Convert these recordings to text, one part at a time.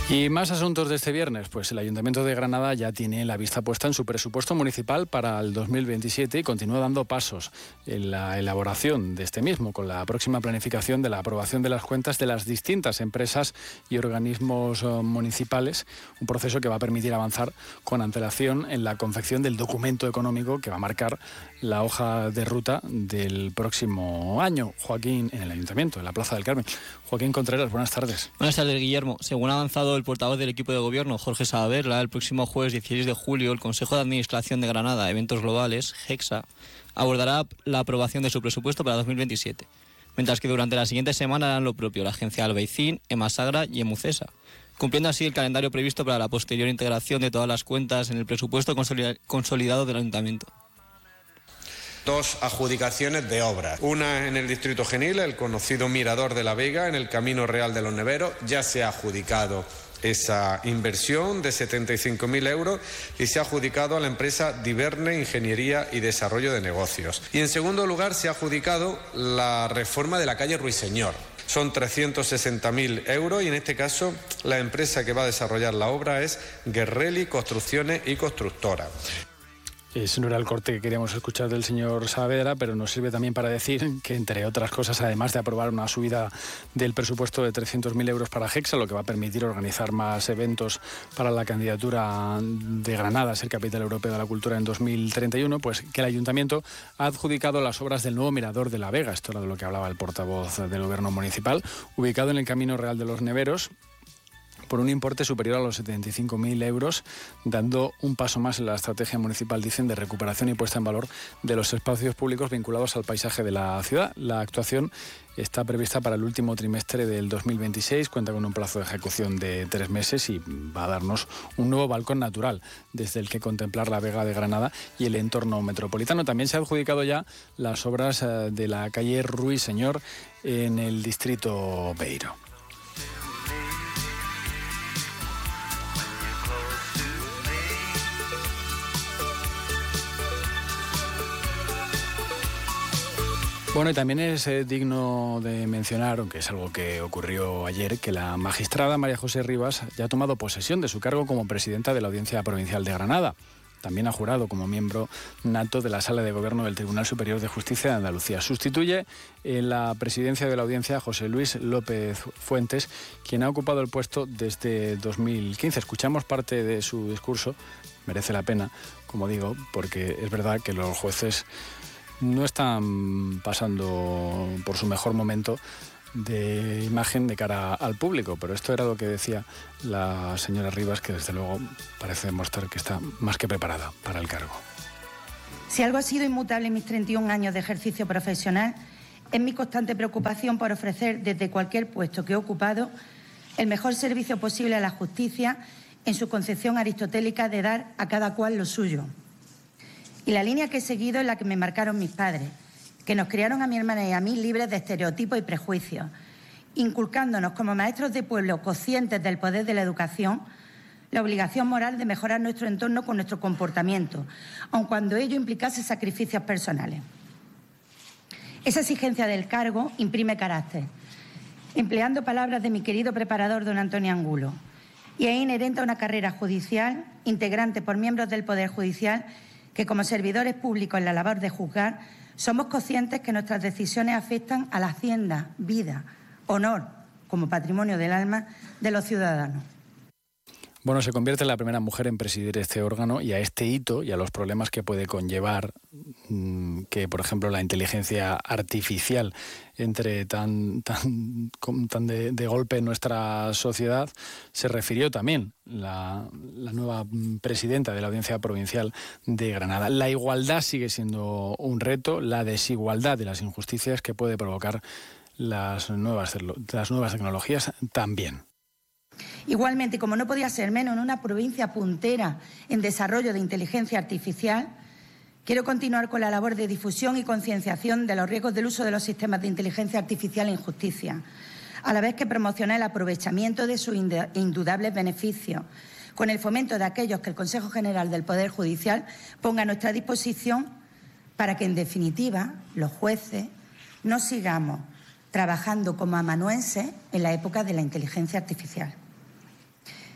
Y más asuntos de este viernes. Pues el Ayuntamiento de Granada ya tiene la vista puesta en su presupuesto municipal para el 2027 y continúa dando pasos en la elaboración de este mismo, con la próxima planificación de la aprobación de las cuentas de las distintas empresas y organismos municipales, un proceso que va a permitir avanzar con antelación en la confección del documento económico que va a marcar la hoja de ruta del próximo año. Joaquín, en el Ayuntamiento, en la Plaza del Carmen. Joaquín Contreras, buenas tardes. Buenas tardes, Guillermo. Según ha avanzado el portavoz del equipo de gobierno, Jorge Saavedra, el próximo jueves 16 de julio, el Consejo de Administración de Granada, Eventos Globales, GEGSA, abordará la aprobación de su presupuesto para 2027. Mientras que durante la siguiente semana harán lo propio la Agencia Albaicín, Emasagra y Emucesa, cumpliendo así el calendario previsto para la posterior integración de todas las cuentas en el presupuesto consolidado del Ayuntamiento. Dos adjudicaciones de obras. Una en el Distrito Genil, el conocido Mirador de la Vega, en el Camino Real de los Neveros. Ya se ha adjudicado esa inversión de 75.000 euros y se ha adjudicado a la empresa Diverne Ingeniería y Desarrollo de Negocios. Y en segundo lugar se ha adjudicado la reforma de la calle Ruiseñor. Son 360.000 euros y en este caso la empresa que va a desarrollar la obra es Guerrelli Construcciones y Constructora. Ese no era el corte que queríamos escuchar del señor Saavedra, pero nos sirve también para decir que, entre otras cosas, además de aprobar una subida del presupuesto de 300.000 euros para GEGSA, lo que va a permitir organizar más eventos para la candidatura de Granada a ser capital europea de la cultura en 2031, pues que el Ayuntamiento ha adjudicado las obras del nuevo Mirador de la Vega, esto era de lo que hablaba el portavoz del Gobierno municipal, ubicado en el Camino Real de los Neveros, por un importe superior a los 75.000 euros, dando un paso más en la estrategia municipal, dicen, de recuperación y puesta en valor de los espacios públicos vinculados al paisaje de la ciudad. La actuación está prevista para el último trimestre del 2026, cuenta con un plazo de ejecución de 3 meses y va a darnos un nuevo balcón natural desde el que contemplar la Vega de Granada y el entorno metropolitano. También se han adjudicado ya las obras de la calle Ruiseñor en el distrito Beiro. Bueno, y también es digno de mencionar, aunque es algo que ocurrió ayer, que la magistrada María José Rivas ya ha tomado posesión de su cargo como presidenta de la Audiencia Provincial de Granada. También ha jurado como miembro nato de la Sala de Gobierno del Tribunal Superior de Justicia de Andalucía. Sustituye en la presidencia de la audiencia a José Luis López Fuentes, quien ha ocupado el puesto desde 2015. Escuchamos parte de su discurso. Merece la pena, como digo, porque es verdad que los jueces no están pasando por su mejor momento de imagen de cara al público, pero esto era lo que decía la señora Rivas, que desde luego parece demostrar que está más que preparada para el cargo. Si algo ha sido inmutable en mis 31 años de ejercicio profesional, es mi constante preocupación por ofrecer desde cualquier puesto que he ocupado el mejor servicio posible a la justicia en su concepción aristotélica de dar a cada cual lo suyo. Y la línea que he seguido es la que me marcaron mis padres, que nos criaron a mi hermana y a mí libres de estereotipos y prejuicios, inculcándonos como maestros de pueblo conscientes del poder de la educación, la obligación moral de mejorar nuestro entorno con nuestro comportamiento, aun cuando ello implicase sacrificios personales. Esa exigencia del cargo imprime carácter, empleando palabras de mi querido preparador don Antonio Angulo, y es inherente a una carrera judicial integrante por miembros del Poder Judicial que, como servidores públicos en la labor de juzgar, somos conscientes que nuestras decisiones afectan a la hacienda, vida, honor, como patrimonio del alma de los ciudadanos. Bueno, se convierte en la primera mujer en presidir este órgano, y a este hito y a los problemas que puede conllevar que, por ejemplo, la inteligencia artificial entre tan de golpe en nuestra sociedad, se refirió también la nueva presidenta de la Audiencia Provincial de Granada. La igualdad sigue siendo un reto, la desigualdad y las injusticias que puede provocar las nuevas tecnologías también. Igualmente, como no podía ser menos en una provincia puntera en desarrollo de inteligencia artificial, quiero continuar con la labor de difusión y concienciación de los riesgos del uso de los sistemas de inteligencia artificial en justicia, a la vez que promocionar el aprovechamiento de sus indudables beneficios, con el fomento de aquellos que el Consejo General del Poder Judicial ponga a nuestra disposición para que, en definitiva, los jueces no sigamos trabajando como amanuenses en la época de la inteligencia artificial.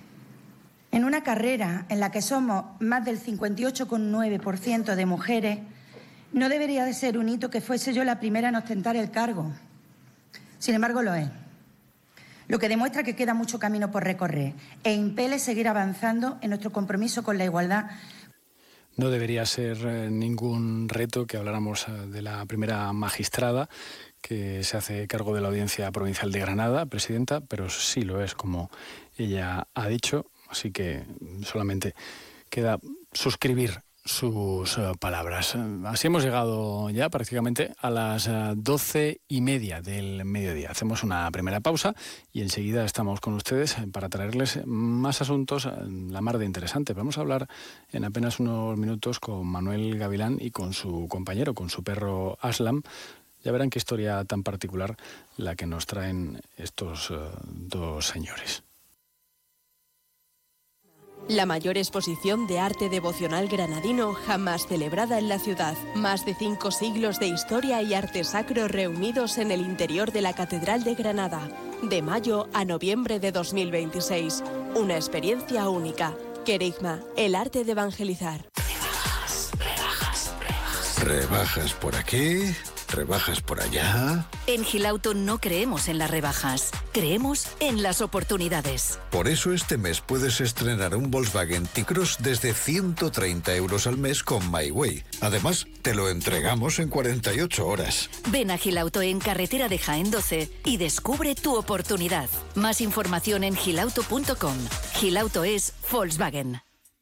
En una carrera en la que somos más del 58,9% de mujeres, no debería de ser un hito que fuese yo la primera en ostentar el cargo. Sin embargo, lo es. Lo que demuestra que queda mucho camino por recorrer e impele seguir avanzando en nuestro compromiso con la igualdad. No debería ser ningún reto que habláramos de la primera magistrada que se hace cargo de la Audiencia Provincial de Granada, presidenta, pero sí lo es, como ella ha dicho, así que solamente queda suscribir sus palabras. Así hemos llegado ya prácticamente a las 12:30 del mediodía. Hacemos una primera pausa y enseguida estamos con ustedes para traerles más asuntos, la mar de interesante. Vamos a hablar en apenas unos minutos con Manuel Gavilán y con su compañero, con su perro Aslam. Ya verán qué historia tan particular la que nos traen estos dos señores. La mayor exposición de arte devocional granadino jamás celebrada en la ciudad. Más de 5 siglos de historia y arte sacro reunidos en el interior de la Catedral de Granada. De mayo a noviembre de 2026. Una experiencia única. Querigma, el arte de evangelizar. Rebajas por aquí, rebajas por allá. En Gilauto no creemos en las rebajas, creemos en las oportunidades. Por eso este mes puedes estrenar un Volkswagen T-Cross desde 130 euros al mes con MyWay. Además, te lo entregamos en 48 horas. Ven a Gilauto en carretera de Jaén 12 y descubre tu oportunidad. Más información en gilauto.com. Gilauto es Volkswagen.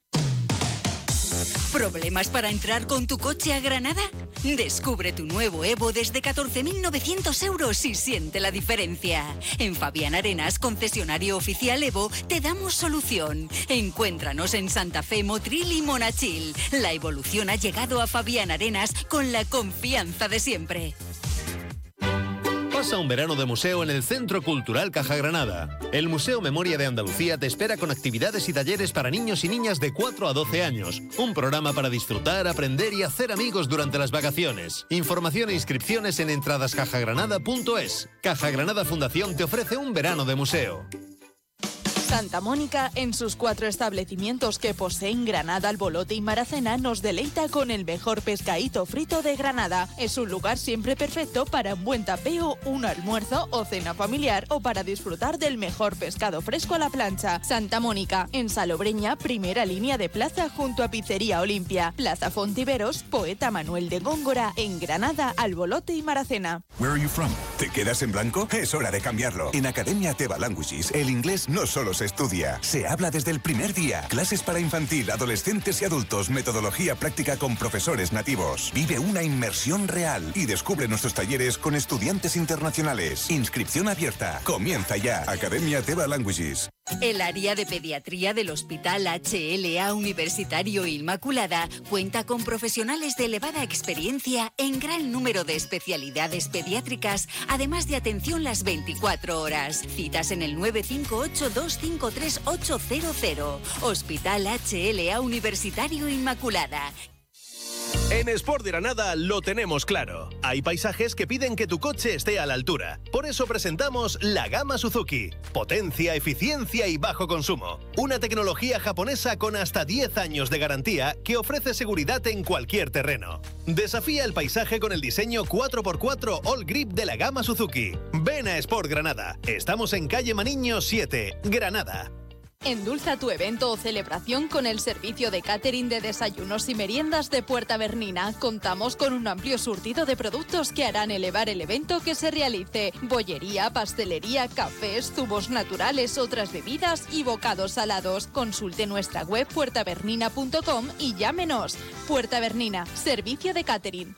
¿Problemas para entrar con tu coche a Granada? Descubre tu nuevo Evo desde 14.900 euros y siente la diferencia. En Fabián Arenas, concesionario oficial Evo, te damos solución. Encuéntranos en Santa Fe, Motril y Monachil. La evolución ha llegado a Fabián Arenas con la confianza de siempre. Pasa un verano de museo en el Centro Cultural Caja Granada. El Museo Memoria de Andalucía te espera con actividades y talleres para niños y niñas de 4 a 12 años. Un programa para disfrutar, aprender y hacer amigos durante las vacaciones. Información e inscripciones en entradascajagranada.es. Caja Granada Fundación te ofrece un verano de museo. Santa Mónica, en sus 4 establecimientos que poseen Granada, Albolote y Maracena, nos deleita con el mejor pescadito frito de Granada. Es un lugar siempre perfecto para un buen tapeo, un almuerzo o cena familiar o para disfrutar del mejor pescado fresco a la plancha. Santa Mónica, en Salobreña, primera línea de plaza junto a Pizzería Olimpia. Plaza Fontiveros, Poeta Manuel de Góngora, en Granada, Albolote y Maracena. Where are you from? ¿Te quedas en blanco? Es hora de cambiarlo. En Academia Teva Languages, el inglés no solo se estudia, se habla desde el primer día. Clases para infantil, adolescentes y adultos, metodología práctica con profesores nativos. Vive una inmersión real y descubre nuestros talleres con estudiantes internacionales. Inscripción abierta. Comienza ya. Academia Teva Languages. El área de pediatría del Hospital HLA Universitario Inmaculada cuenta con profesionales de elevada experiencia en gran número de especialidades pediátricas, además de atención las 24 horas. Citas en el 958-253-800. Hospital HLA Universitario Inmaculada. En Sport de Granada lo tenemos claro. Hay paisajes que piden que tu coche esté a la altura. Por eso presentamos la gama Suzuki. Potencia, eficiencia y bajo consumo. Una tecnología japonesa con hasta 10 años de garantía que ofrece seguridad en cualquier terreno. Desafía el paisaje con el diseño 4x4 All Grip de la gama Suzuki. Ven a Sport Granada. Estamos en calle Maniño 7, Granada. Endulza tu evento o celebración con el servicio de catering de desayunos y meriendas de Puerta Bernina. Contamos con un amplio surtido de productos que harán elevar el evento que se realice. Bollería, pastelería, cafés, zumos naturales, otras bebidas y bocados salados. Consulte nuestra web puertabernina.com y llámenos. Puerta Bernina, servicio de catering.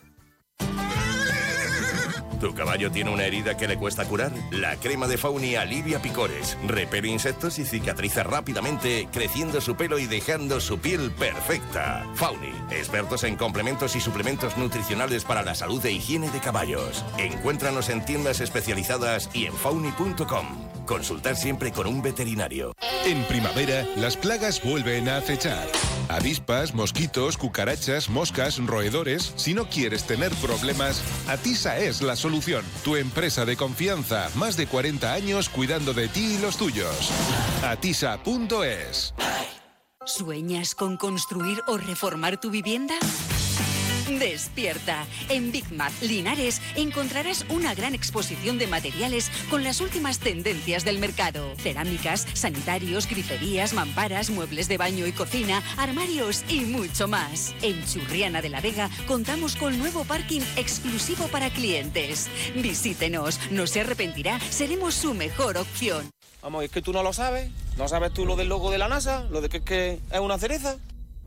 ¿Tu caballo tiene una herida que le cuesta curar? La crema de Fauni alivia picores, repele insectos y cicatriza rápidamente, creciendo su pelo y dejando su piel perfecta. Fauni, expertos en complementos y suplementos nutricionales para la salud e higiene de caballos. Encuéntranos en tiendas especializadas y en fauni.com. Consultar siempre con un veterinario. En primavera, las plagas vuelven a acechar. Avispas, mosquitos, cucarachas, moscas, roedores. Si no quieres tener problemas, Atisa es la solución. Tu empresa de confianza, más de 40 años cuidando de ti y los tuyos. Atisa.es. ¿Sueñas con construir o reformar tu vivienda? Despierta. En Big Mac Linares encontrarás una gran exposición de materiales con las últimas tendencias del mercado. Cerámicas, sanitarios, griferías, mamparas, muebles de baño y cocina, armarios y mucho más. En Churriana de la Vega contamos con nuevo parking exclusivo para clientes. Visítenos, no se arrepentirá, seremos su mejor opción. Vamos, es que tú no lo sabes. ¿No sabes tú lo del logo de la NASA? ¿Lo de que es una cereza?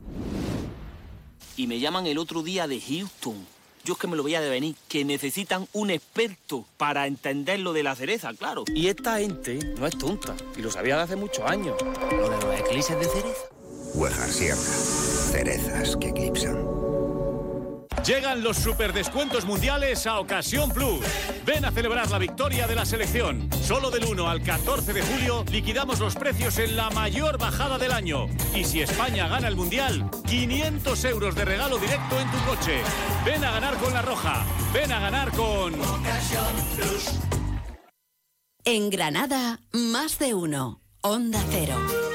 Y me llaman el otro día de Houston. Yo es que me lo veía de venir, que necesitan un experto para entender lo de la cereza, claro. Y esta gente no es tonta, y lo sabía de hace muchos años. Lo de los eclipses de cereza. Huejar Sierra. Cerezas que eclipsan. Llegan los superdescuentos mundiales a Ocasión Plus. Ven a celebrar la victoria de la selección. Solo del 1 al 14 de julio liquidamos los precios en la mayor bajada del año. Y si España gana el Mundial, 500 euros de regalo directo en tu coche. Ven a ganar con La Roja. Ven a ganar con Ocasión Plus. En Granada, más de uno. Onda Cero.